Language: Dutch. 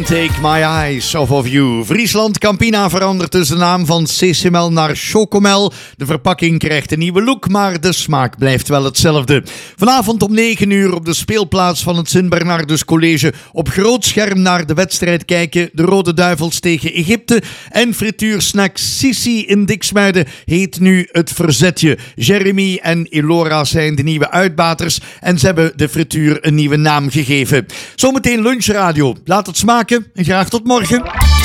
Take my eyes off of you. Friesland Campina verandert dus de naam van Cecimel naar Chocomel. De verpakking krijgt een nieuwe look, maar de smaak blijft wel hetzelfde. Vanavond om 9 uur op de speelplaats van het Sint-Bernardus College op groot scherm naar de wedstrijd kijken. De Rode Duivels tegen Egypte. En frituursnack Sissi in Diksmuiden heet nu het Verzetje. Jeremy en Elora zijn de nieuwe uitbaters en ze hebben de frituur een nieuwe naam gegeven. Zometeen lunchradio. Laat het smaken en graag tot morgen.